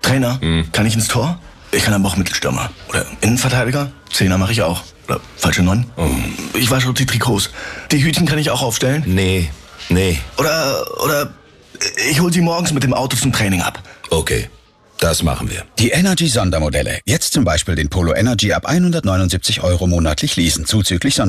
Trainer, kann ich ins Tor? Ich kann aber auch Mittelstürmer. Oder Innenverteidiger? Zehner mache ich auch. Oder falsche 9? Ich wasche die Trikots. Die Hütchen kann ich auch aufstellen? Nee. Oder ich hol sie morgens mit dem Auto zum Training ab. Okay, das machen wir. Die Energy-Sondermodelle. Jetzt zum Beispiel den Polo Energy ab 179 € monatlich leasen, zuzüglich